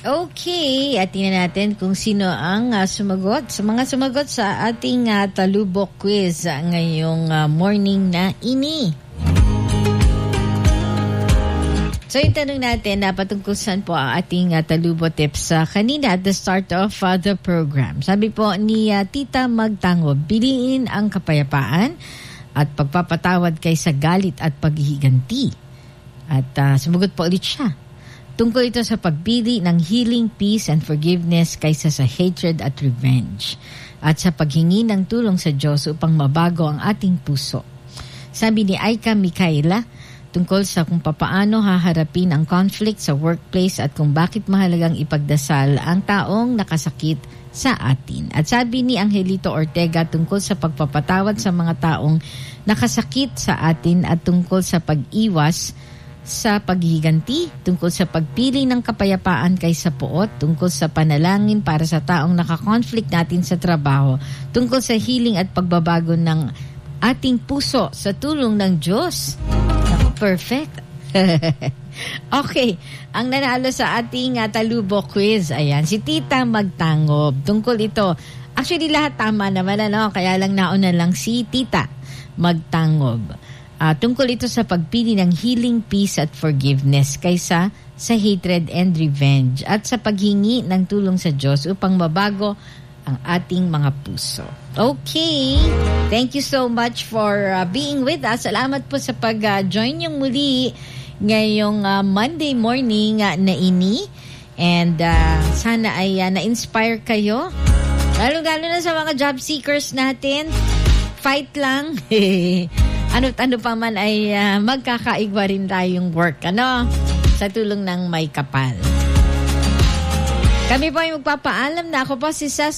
Okay, at tingnan natin kung sino ang sumagot. Sa mga sumagot sa ating talubok quiz ngayong morning na ini. So yung tanong natin, patungkol saan po ang ating talubo tips kanina at the start of the program. Sabi po ni Tita Magtangob, piliin ang kapayapaan at pagpapatawad kaysa galit at paghihiganti. At sumagot po ulit siya. Tungkol ito sa pagpili ng healing, peace, and forgiveness kaysa sa hatred at revenge. At sa paghingi ng tulong sa Diyos upang mabago ang ating puso. Sabi ni Aika Mikaela, tungkol sa kung papaano haharapin ang conflict sa workplace at kung bakit mahalagang ipagdasal ang taong nakasakit sa atin. At sabi ni Angelito Ortega tungkol sa pagpapatawad sa mga taong nakasakit sa atin at tungkol sa pag-iwas sa paghiganti, tungkol sa pagpili ng kapayapaan kaysa puot, tungkol sa panalangin para sa taong nakakonflict natin sa trabaho, tungkol sa healing at pagbabago ng ating puso sa tulong ng Diyos. Perfect. Okay, ang nanalo sa ating talubo quiz, ayan, si Tita Magtangob. Tungkol ito, actually lahat tama naman, kaya lang nauna lang si Tita Magtangob. Tungkol ito sa pagpili ng healing, peace at forgiveness kaysa sa hatred and revenge at sa paghingi ng tulong sa Diyos upang mabago ang ating mga puso. Okay, thank you so much for being with us. Salamat po sa pag-join yung muli ngayong Monday morning na ini. And sana ay na-inspire kayo. Lalo-lalo na sa mga job seekers natin. Fight lang. Ano pa man ay magkakaigwa rin tayong work, sa tulong ng may kapal. Kami po ay magpapaalam na. Ako po si Cesar